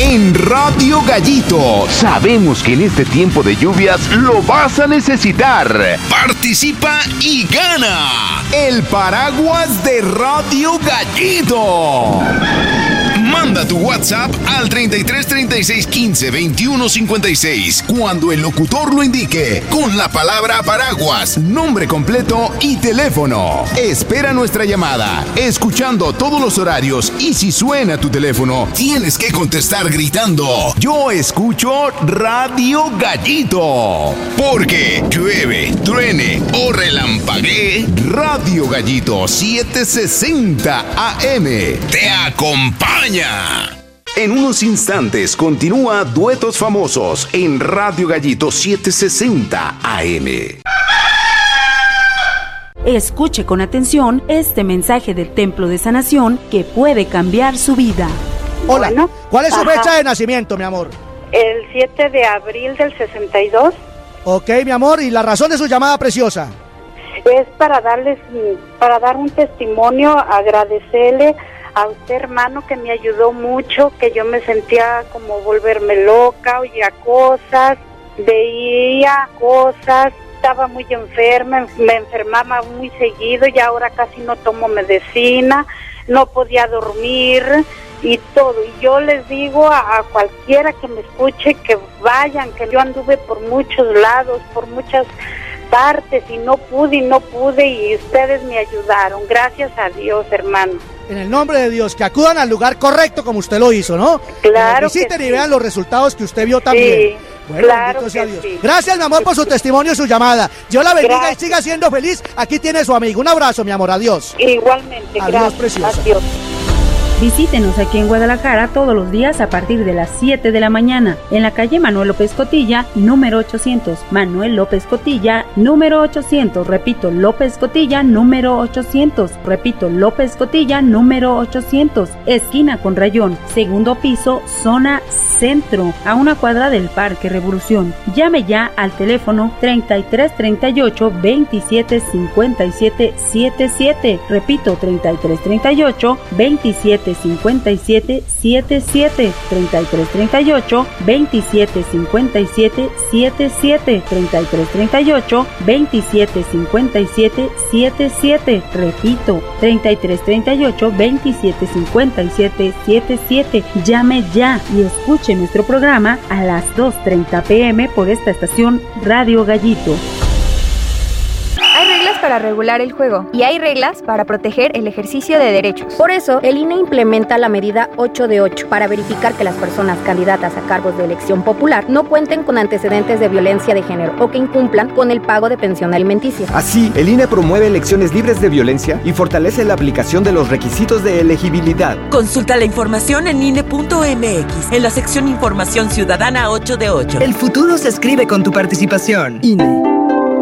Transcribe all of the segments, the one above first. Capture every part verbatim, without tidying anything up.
en Radio Gallito. Sabemos que en este tiempo de lluvias lo vas a necesitar. Participa y gana el paraguas de Radio Gallito. Manda tu WhatsApp al treinta y tres, treinta y seis, quince, veintiuno, cincuenta y seis cuando el locutor lo indique con la palabra paraguas, nombre completo y teléfono. Espera nuestra llamada, escuchando todos los horarios, y si suena tu teléfono, tienes que contestar gritando: yo escucho Radio Gallito. Porque llueve, truene o relampaguee, Radio Gallito setecientos sesenta A M te acompaña. En unos instantes continúa Duetos Famosos en Radio Gallito setecientos sesenta A M. Escuche con atención este mensaje del Templo de Sanación que puede cambiar su vida. Hola, Bueno, ¿cuál es su ajá. fecha de nacimiento, mi amor? El siete de abril del sesenta y dos. Ok, mi amor, ¿y la razón de su llamada preciosa? Es para darles, para dar un testimonio, agradecerle a usted, hermano, que me ayudó mucho, que yo me sentía como volverme loca, oía cosas, veía cosas, estaba muy enferma, me enfermaba muy seguido y ahora casi no tomo medicina, no podía dormir y todo. Y yo les digo a, a cualquiera que me escuche que vayan, que yo anduve por muchos lados, por muchas partes y no pude y no pude y ustedes me ayudaron. Gracias a Dios, hermano. En el nombre de Dios, que acudan al lugar correcto como usted lo hizo, ¿no? Claro que visiten que y sí. vean los resultados que usted vio también. Sí, Bueno, claro bendito sea que Dios. sí. Gracias, mi amor, por su testimonio y su llamada. Dios la bendiga Gracias. y siga siendo feliz. Aquí tiene su amigo. Un abrazo, mi amor. Adiós. Igualmente, Adiós, gracias. preciosa. Adiós. Visítenos aquí en Guadalajara todos los días a partir de las siete de la mañana en la calle Manuel López Cotilla, número ochocientos. Manuel López Cotilla, número ochocientos. Repito, López Cotilla, número ochocientos. Repito, López Cotilla, número ochocientos. Esquina con Rayón, segundo piso, zona centro, a una cuadra del Parque Revolución. Llame ya al teléfono treinta y tres, treinta y ocho, veintisiete, cincuenta y siete, setenta y siete. Repito, treinta y tres, treinta y ocho, veintisiete, cincuenta y siete, setenta y siete. treinta y tres, treinta y ocho, veintisiete, cincuenta y siete, setenta y siete. treinta y tres, treinta y ocho, veintisiete, cincuenta y siete, setenta y siete. Repito, treinta y tres, treinta y ocho, veintisiete, cincuenta y siete, setenta y siete. Llame ya y escuche nuestro programa a las dos treinta pm por esta estación Radio Gallito. Hay reglas para regular el juego y hay reglas para proteger el ejercicio de derechos. Por eso, el I N E implementa la medida ocho de ocho para verificar que las personas candidatas a cargos de elección popular no cuenten con antecedentes de violencia de género o que incumplan con el pago de pensión alimenticia. Así, el I N E promueve elecciones libres de violencia y fortalece la aplicación de los requisitos de elegibilidad. Consulta la información en I N E punto M X, en la sección Información Ciudadana ocho de ocho. El futuro se escribe con tu participación. I N E.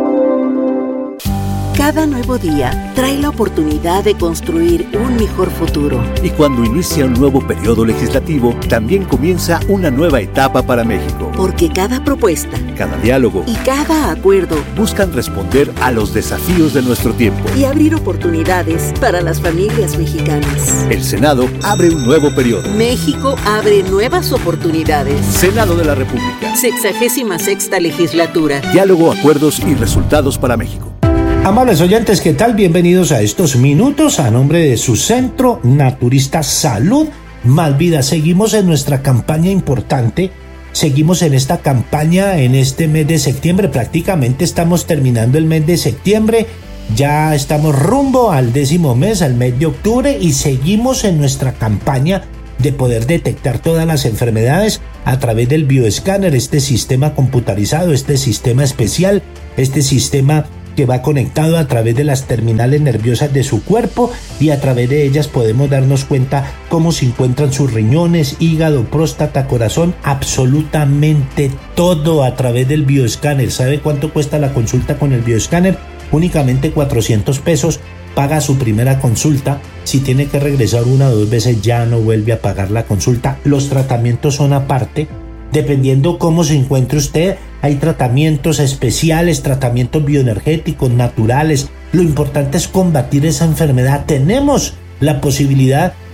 Cada nuevo día trae la oportunidad de construir un mejor futuro. Y cuando inicia un nuevo periodo legislativo, también comienza una nueva etapa para México. Porque cada propuesta, cada diálogo y cada acuerdo buscan responder a los desafíos de nuestro tiempo y abrir oportunidades para las familias mexicanas. El Senado abre un nuevo periodo. México abre nuevas oportunidades. Senado de la República. Sexagésima sexta legislatura. Diálogo, acuerdos y resultados para México. Amables oyentes, ¿qué tal? Bienvenidos a estos minutos a nombre de su Centro Naturista Salud Malvida. Seguimos en nuestra campaña importante, seguimos en esta campaña en este mes de septiembre, prácticamente estamos terminando el mes de septiembre, ya estamos rumbo al décimo mes, al mes de octubre, y seguimos en nuestra campaña de poder detectar todas las enfermedades a través del bioescáner, este sistema computarizado, este sistema especial, este sistema que va conectado a través de las terminales nerviosas de su cuerpo, y a través de ellas podemos darnos cuenta cómo se encuentran sus riñones, hígado, próstata, corazón, absolutamente todo a través del bioescáner. ¿Sabe cuánto cuesta la consulta con el bioescáner? Únicamente cuatrocientos pesos. Paga su primera consulta. Si tiene que regresar una o dos veces, ya no vuelve a pagar la consulta. Los tratamientos son aparte. Dependiendo cómo se encuentre usted, hay tratamientos especiales, tratamientos bioenergéticos, naturales. Lo importante es combatir esa enfermedad. Tenemos la posibilidad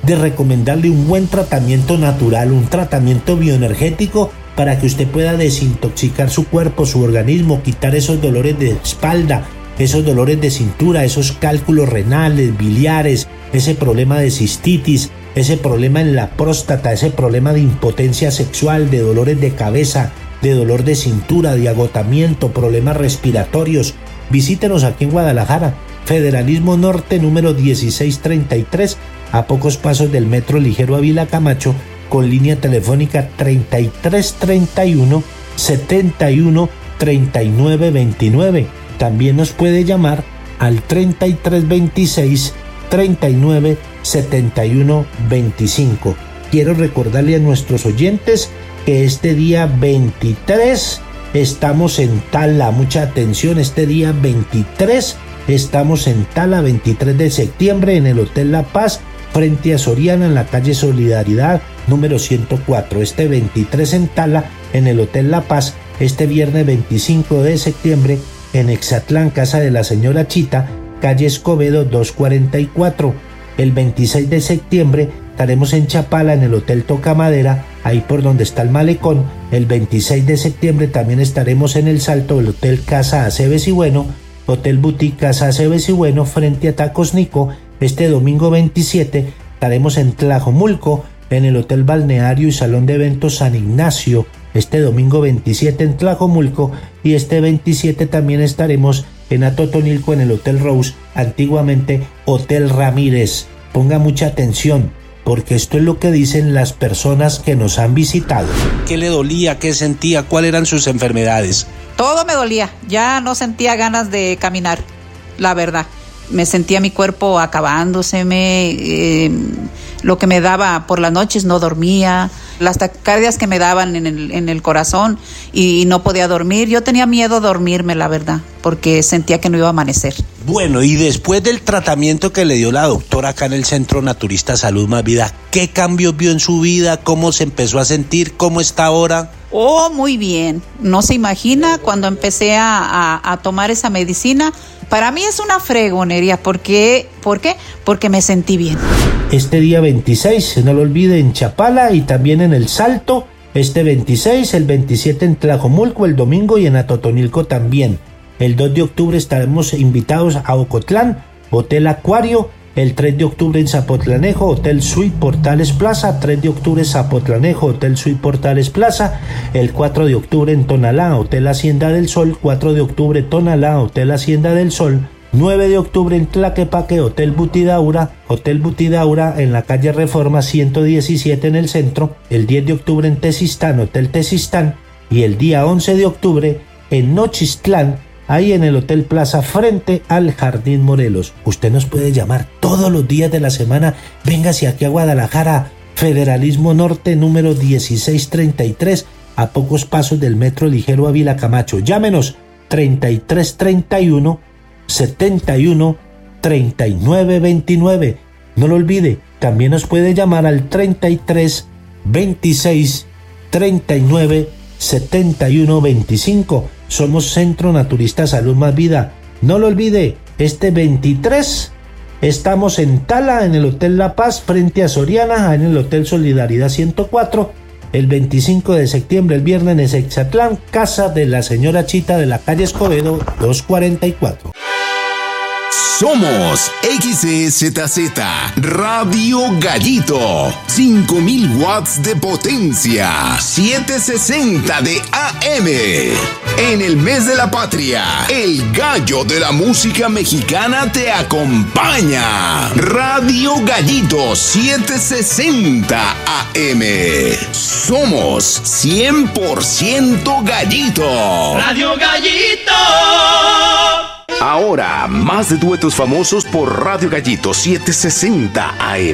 de recomendarle un buen tratamiento natural, un tratamiento bioenergético para que usted pueda desintoxicar su cuerpo, su organismo, quitar esos dolores de espalda, esos dolores de cintura, esos cálculos renales, biliares, ese problema de cistitis, ese problema en la próstata, ese problema de impotencia sexual, de dolores de cabeza, de dolor de cintura, de agotamiento, problemas respiratorios. Visítenos aquí en Guadalajara, Federalismo Norte número dieciséis treinta y tres, a pocos pasos del Metro Ligero Ávila Camacho, con línea telefónica treinta y tres treinta y uno, setenta y uno, treinta y nueve veintinueve. También nos puede llamar al treinta y tres veintiséis, treinta y nueve, setenta y uno veinticinco. Quiero recordarle a nuestros oyentes que este día veintitrés estamos en Tala. Mucha atención, este día veintitrés estamos en Tala, veintitrés de septiembre, en el Hotel La Paz, frente a Soriana, en la calle Solidaridad número ciento cuatro. Este veintitrés en Tala, en el Hotel La Paz. Este viernes veinticinco de septiembre en Exatlán, casa de la señora Chita, calle Escobedo doscientos cuarenta y cuatro. El veintiséis de septiembre estaremos en Chapala, en el Hotel Tocamadera, ahí por donde está el malecón. El veintiséis de septiembre también estaremos en El Salto, el Hotel Casa Aceves y Bueno, Hotel Boutique Casa Aceves y Bueno, frente a Tacos Nico. Este domingo veintisiete estaremos en Tlajomulco, en el Hotel Balneario y Salón de Eventos San Ignacio. Este domingo veintisiete en Tlajomulco, y este veintisiete también estaremos en Atotonilco, en el Hotel Rose, antiguamente Hotel Ramírez. Ponga mucha atención, porque esto es lo que dicen las personas que nos han visitado. ¿Qué le dolía? ¿Qué sentía? ¿Cuáles eran sus enfermedades? Todo me dolía, ya no sentía ganas de caminar, la verdad. Me sentía mi cuerpo acabándoseme, eh, lo que me daba por las noches, no dormía, las taquicardias que me daban en el, en el corazón y no podía dormir. Yo tenía miedo a dormirme, la verdad, porque sentía que no iba a amanecer. Bueno, y después del tratamiento que le dio la doctora acá en el Centro Naturista Salud Más Vida, ¿qué cambios vio en su vida? ¿Cómo se empezó a sentir? ¿Cómo está ahora? Oh, muy bien. No se imagina cuando empecé a, a, a tomar esa medicina. Para mí es una fregonería. ¿Por qué? ¿Por qué? Porque me sentí bien. Este día veintiséis, no lo olvide, en Chapala y también en El Salto. Este veintiséis, el veintisiete en Tlajomulco, el domingo, y en Atotonilco también. El dos de octubre estaremos invitados a Ocotlán, Hotel Acuario. El tres de octubre en Zapotlanejo, Hotel Suite Portales Plaza. tres de octubre Zapotlanejo, Hotel Suite Portales Plaza. El cuatro de octubre en Tonalá, Hotel Hacienda del Sol. cuatro de octubre Tonalá, Hotel Hacienda del Sol. nueve de octubre en Tlaquepaque, Hotel Butidaura. Hotel Butidaura en la calle Reforma ciento diecisiete en el centro. El diez de octubre en Tezistán, Hotel Tezistán. Y el día once de octubre en Nochistlán, ahí en el Hotel Plaza, frente al Jardín Morelos. Usted nos puede llamar todos los días de la semana. Véngase aquí a Guadalajara, Federalismo Norte número dieciséis treinta y tres, a pocos pasos del Metro Ligero Ávila Camacho. Llámenos treinta y tres treinta y uno, setenta y uno, treinta y nueve veintinueve. No lo olvide, también nos puede llamar al treinta y tres veintiséis, treinta y nueve, setenta y uno veinticinco. Somos Centro Naturista Salud Más Vida. No lo olvide, este veintitrés estamos en Tala, en el Hotel La Paz, frente a Soriana, en el Hotel Solidaridad ciento cuatro. El veinticinco de septiembre, el viernes, en Exatlán, casa de la señora Chita, de la calle Escobedo doscientos cuarenta y cuatro. Somos X E Z Z Radio Gallito, cinco mil watts de potencia, setecientos sesenta de A M. En el mes de la patria, el gallo de la música mexicana te acompaña. Radio Gallito setecientos sesenta A M. Somos cien por ciento gallito. Radio Gallito. Ahora, más de duetos famosos por Radio Gallito setecientos sesenta A M.